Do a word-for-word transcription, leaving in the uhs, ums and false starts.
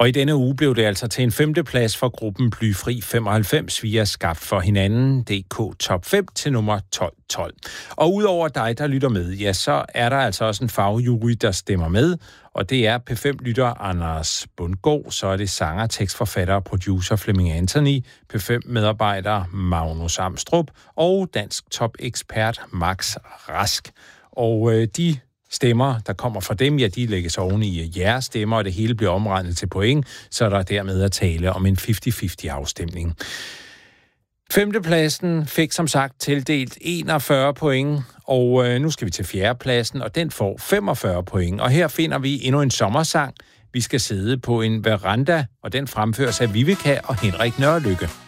Og i denne uge blev det altså til en femteplads for gruppen Blyfri femoghalvfems via Skabt for hinanden, D K Top fem til nummer tolv tolv. Og udover dig, der lytter med, ja, så er der altså også en fagjury, der stemmer med, og det er P fem-lytter Anders Bundgaard, så er det sanger, tekstforfatter og producer Flemming Anthony, P fem-medarbejder Magnus Amstrup og dansk top-ekspert Max Rask. Og øh, de stemmer, der kommer fra dem, ja, de lægges oven i jeres stemmer, og det hele bliver omregnet til point, så der er dermed at tale om en halvtreds halvtreds afstemning. Femtepladsen fik som sagt tildelt enogfyrre point, og øh, nu skal vi til fjerdepladsen, og den får femogfyrre point. Og her finder vi endnu en sommersang. Vi skal sidde på en veranda, og den fremføres af Vivica og Henrik Nørrelykke.